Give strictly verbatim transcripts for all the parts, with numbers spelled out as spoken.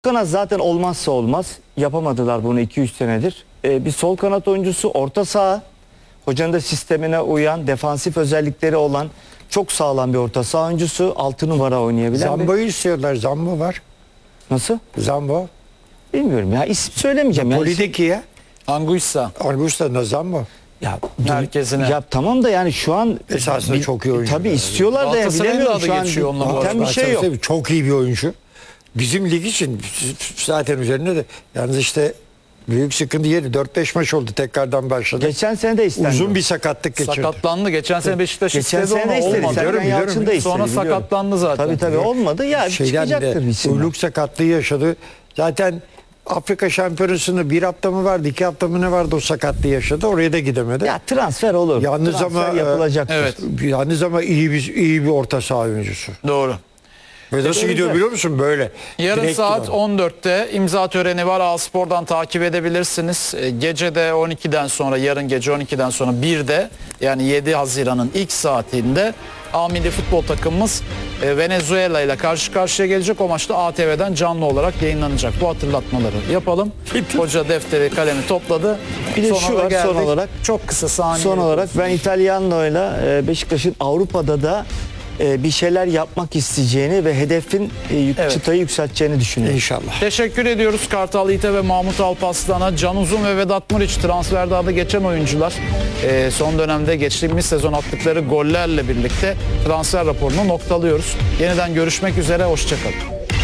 Kanat zaten olmazsa olmaz. Yapamadılar bunu iki üç senedir. Ee, bir sol kanat oyuncusu, orta saha. Hocanın da sistemine uyan, defansif özellikleri olan çok sağlam bir orta saha oyuncusu. altı numara oynayabilen. Zambo'yu istiyorlar. Zambo var. Nasıl? Zambo. Bilmiyorum ya. İsim söylemeyeceğim. Yani Polideki ya. Anguissa Angusta'da Zambo. Ya, merkezine. ya tamam da yani şu an Esasında bir, çok iyi oyuncu. Tabii istiyorlar da ya, Galatasaray'ın bilemiyorum da şu adı an. geçiyor onunla bu Biten arada. bir şey yok. Çok iyi bir oyuncu. Bizim lig için zaten üzerinde de yalnız işte büyük sıkıntı yeri. dört beş maç oldu tekrardan başladı. Geçen sene de istendi. Uzun bir sakatlık geçirdi. sakatlandı. Geçen sene Beşiktaş Geçen istedi sene de ama istedi. olmadı. Sergen Biliyorum, Yalçın da istedi. Sonra biliyorum. sakatlandı zaten. Tabii tabii olmadı. Ya Şeyden çıkacaktır de bir isim. uyluk sakatlığı yaşadı. Zaten Afrika Şampiyonası'nda bir hafta mı vardı, iki hafta mı ne vardı o sakatlığı yaşadı. Oraya da gidemedi. Ya transfer olur. Yalnız transfer ama, yapılacaktır. Evet. Yalnız ama iyi bir iyi bir orta saha oyuncusu. Doğru. Ve nasıl gidiyor biliyor musun böyle? Yarın Direkt saat gidiyor. on dörtte imza töreni var. A-Spor'dan takip edebilirsiniz. E, Gece de on ikiden sonra, yarın gece on ikiden sonra birde, yani yedi Haziran'ın ilk saatinde A Milli Futbol takımımız e, Venezuela ile karşı karşıya gelecek. O maçta A T V'den canlı olarak yayınlanacak. Bu hatırlatmaları yapalım. Hoca defteri kalemi topladı. Bir de Sonra şu da var, geldik. son olarak- Çok kısa saniye. Son olarak ben İtalyanlo'yla e, Beşiktaş'ın Avrupa'da da e, bir şeyler yapmak isteyeceğini ve hedefin e, yük- Evet. çıtayı yükselteceğini düşünüyorum. İnşallah. Teşekkür ediyoruz Kartal Yiğit'e ve Mahmut Alpaslan'a. Can Uzun ve Vedat Muriç transferde adı geçen oyuncular. Ee, son dönemde geçtiğimiz sezon attıkları gollerle birlikte transfer raporunu noktalıyoruz. Yeniden görüşmek üzere, hoşçakalın.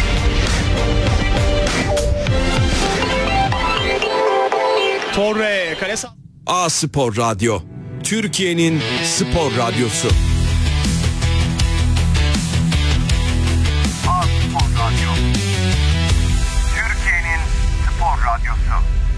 Torre kale sah- A Spor Radyo, Türkiye'nin spor radyosu. A Spor Radyo. Türkiye'nin spor radyosu.